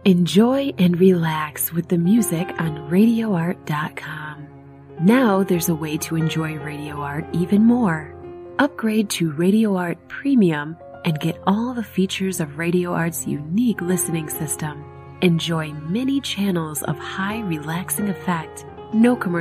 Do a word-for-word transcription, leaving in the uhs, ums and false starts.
Enjoy and relax with the music on radio art dot com. Now there's a way to enjoy Radio Art even more. Upgrade to Radio Art Premium and get all the features of Radio Art's unique listening system. Enjoy many channels of high relaxing effect, no commercial